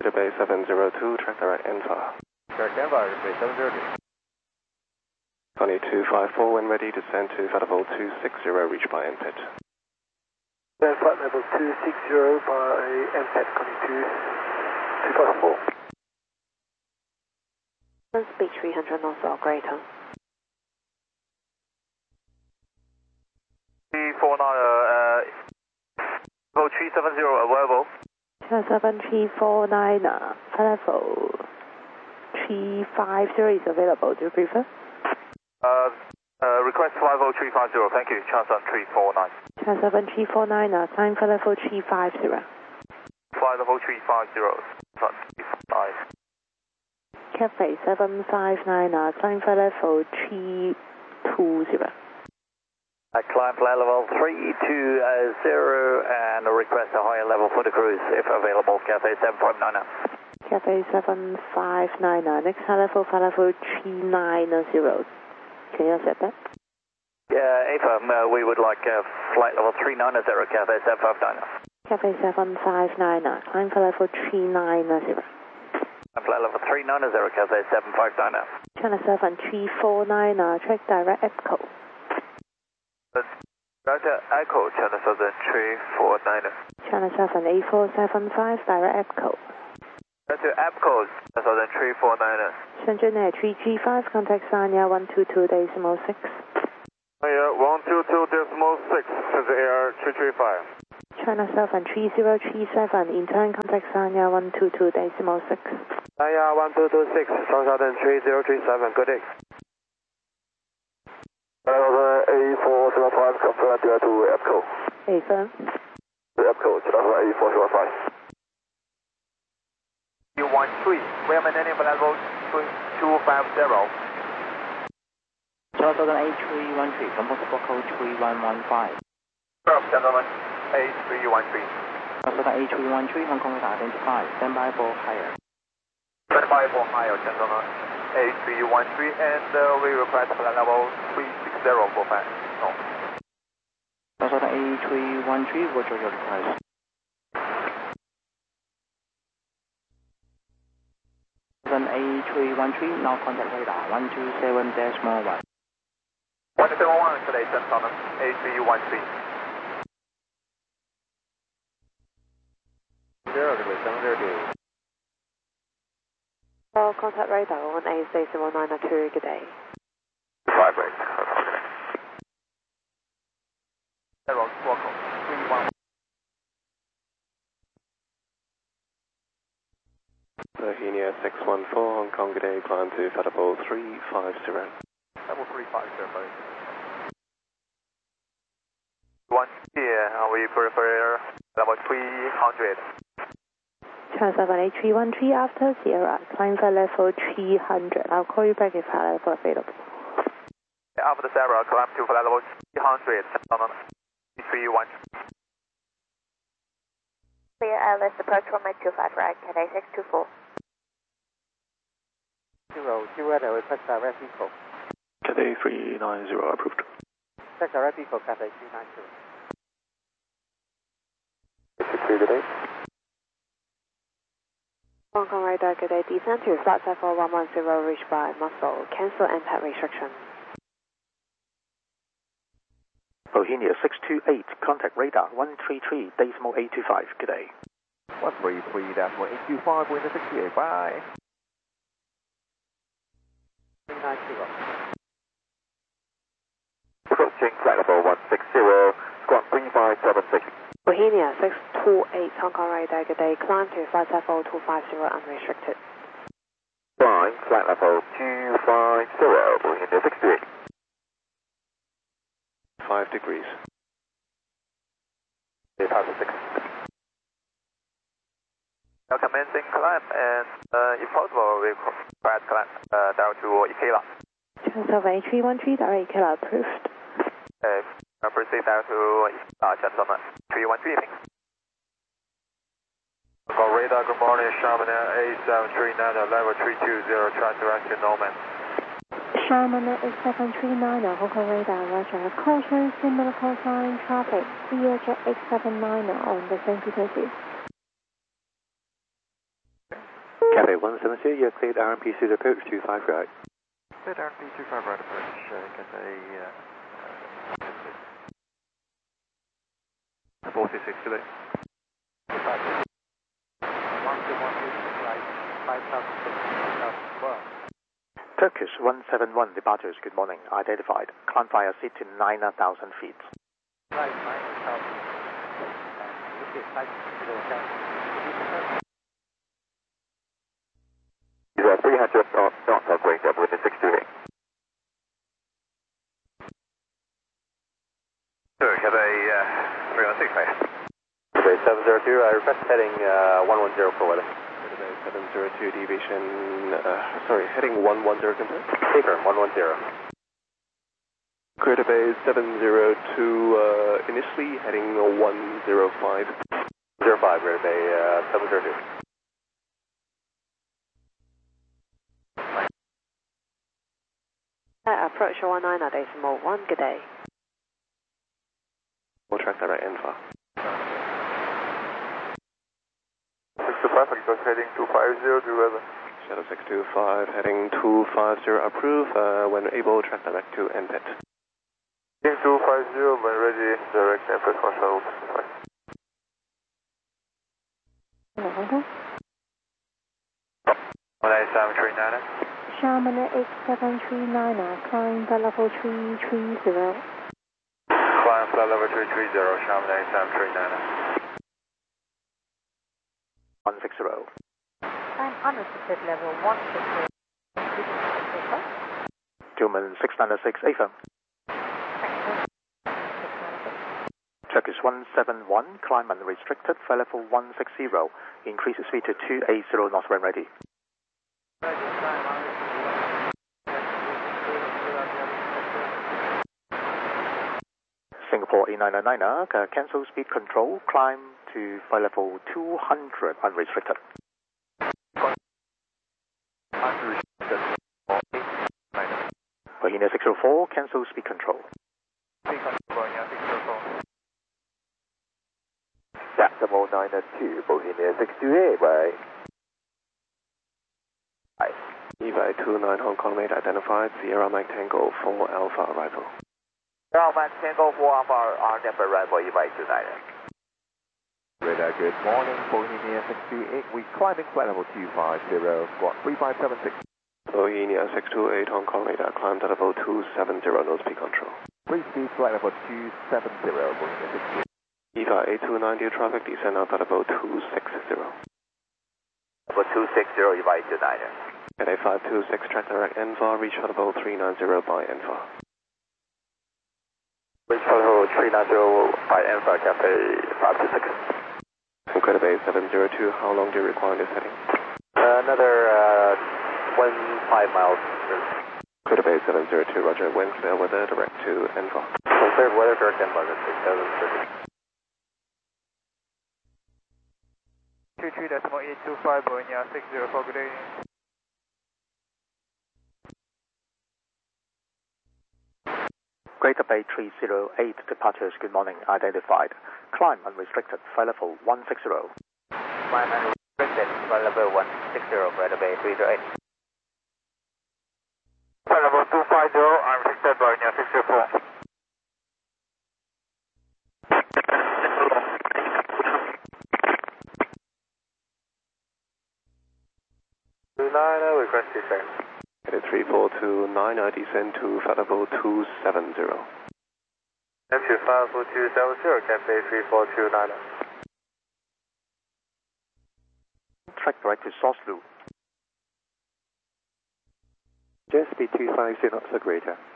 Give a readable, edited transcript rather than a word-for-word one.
Bay 702, track direct enter. Direct enter, Bay 702. 2254, when ready, descend to flight level 260, reach by NPIT. Then flight level 260 by NPIT, 22254. Speed 300 knots or greater. 349, level 370 available. 349, flight level 350 is available. Do you prefer? Request flight level 350, thank you. Chance on 349. 349, time flight level 350. Flight level 350, 350. Cafe 759, time flight level 320. Climb flight level 320 and request a higher level for the cruise if available. Cafe 759. Cafe 759, next flight level 390. Can you accept that? Yeah, AFA, we would like flight level 390, Cafe 759. Cafe 759, climb flight level 390. Flight level 390, Cafe 759. China 7349, track direct EPCO. Delta Echo, China 7349. China 78475, direct EPCO. Delta EPCO, China 7349. Shenzhen Air 3G5, contact Sanya 122.6. Yeah, 122.6, Shenzhen Air 335. China 73037, in turn contact Sanya 122.6. Sanya 1226, Southern 3037, good day. A475, confirm to EPCO. Affirm. EPCO, A475. U13, we are maintaining flight level 250. China Southern A313, from possible code 3115. Gentlemen, A313. China Southern A313, Hong Kong radar identified, stand by for higher. Stand by for higher, gentlemen. A313, and we request flight level 360 for flight. No. China Southern A313, virtual your request. A313, now contact radar 127.1. 171 today, gentlemen. A313. 0, Contact radar on A station 192, good day. 5 rate. Zero, 31. Bohemia 614, Hong Kong, good day, climb to flight level 350. Level 350, please. One here, we prefer level 300. China 78313 after Sierra, climb flight level 300. I'll call you back if flight level available. After Sarah, climb to flight level 300, 331. Clear airless approach from 25 right, Cathay 624. 0, request direct vehicle. Cathay 390, approved. Check direct vehicle, Cathay 390. 63, good day. Hong Kong radar, good day, descend to flight level 110, reach by muscle, cancel NPAT restriction. Bohemia 628, contact radar 133.825, good day. 133.825, wind 68, bye. 390. Approaching flight level 160, squawk 3576. Bohemia 628, Hong Kong radar, good day, climb to flight level 250, unrestricted. Flying flight level 250, Bohemia 68. 5 degrees. 506. Now commencing climb and if possible request climb down to Ikela. China 78313, direct Ikela approved. Proceed down to gentlemen 313, thanks. Radar, good morning, Sharman Air A739, level 320, track direction, Norman. Sharman Air A739, Hong Kong radar, roger. Caution, similar coastline traffic, CHF 879 on the St. Petersburg. Cathay 170, you're cleared RMP suit approach 25 right. Cleared RMP 25 right approach, Cathay 46 today. 5,000 Turkish 171 departures, good morning, identified. Climb via seat to 9,000 feet. Right, 9,000. These are 300 knots of weight up with the 628. Sure, Cathay 316, mate. Cathay 702, I request heading 110 for weather. Cathay 702 deviation, heading 110 confirmed. Confirm, 110. Clear Bay 702, initially heading 105. 05, Greater Bay 702. Approach 19 decimal 1, good day. We'll track direct info. 625, request heading 250 to weather. Shadow 625, heading 250, approve, when able, track direct to NPET. Heading 250, when ready, direct NPET for Shuttle 65. Hong Kong. 18739. Sharman X739, climb flight level 330. Climb flight level 330, Sharman 8739. 160. Climb unrestricted level 160. Tillman 696, AFM. Turkish 171, climb unrestricted, flight level 160. Increase speed to 280 knots when ready. Singapore A999, cancel speed control, climb to flight level 200 unrestricted. Bohemia 604, cancel speed control. Decimal 902, Bohemia 628, bye. EVA 29 Hong Kong made identified, Sierra Mike Tango 4 Alpha arrival. Sierra Mike Tango 4 Alpha, RNF arrival, EVA 29. Radar, good morning, Bohemia 628, we climbing flight level 250, squawk 3576. Bohemia 628 Hong Kong radar, climb to level 270, nose speed control. Free speed flight level 270, Bohemia 628. EVA 8290 traffic, descend out to level 260. Level 260, EVA 29. Cathay 526, track direct NVAR, reach level 390 by NVAR. Reach level 390 by NVAR, Cathay 526. Clear Bay 702, how long do you require this heading? Another 15 miles. Clear Bay 702, roger, wind clear weather, direct to NVAR. Clear weather, direct NVAR, 6730. 23.825, Bohemia 604, good evening. Greater Bay 308 departures, good morning, identified. Climb unrestricted, flight level 160. Climb unrestricted, flight level 160, Greater Bay 308. Flight level 250, unrestricted, Bohemia 604. Request descent. Headed 3429, descend to flight level 270. Entry flight level 270, Cathay 3429. Track direct to Source Loop. Jet speed 250 knots or greater.